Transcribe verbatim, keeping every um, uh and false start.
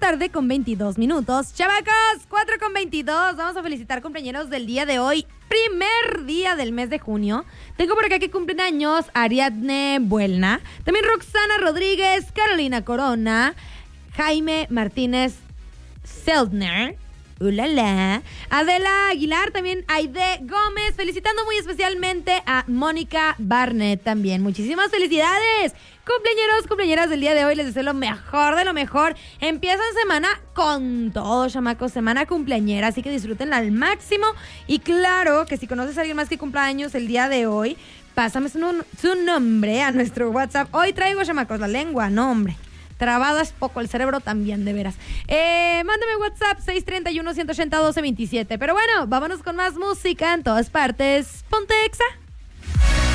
tarde con veintidós minutos. Chavacos, cuatro con veintidós. Vamos a felicitar cumpleaños del día de hoy, primer día del mes de junio. Tengo por acá que cumplen años Ariadne Buelna, también Roxana Rodríguez, Carolina Corona, Jaime Martínez Seldner, ulala, Adela Aguilar, también Aide Gómez, felicitando muy especialmente a Mónica Barnett también. Muchísimas felicidades. Cumpleañeros, cumpleañeras del día de hoy, les deseo lo mejor de lo mejor. Empiezan semana con todo, chamacos, semana cumpleañera, así que disfrútenla al máximo. Y claro, que si conoces a alguien más que cumpla años el día de hoy, pásame su, su nombre a nuestro WhatsApp. Hoy traigo, chamacos, la lengua, no, hombre. Trabada es poco, el cerebro también, de veras. Eh, mándame WhatsApp seis tres uno, uno ocho cero, uno dos dos siete. Pero bueno, vámonos con más música en todas partes. Ponte Exa.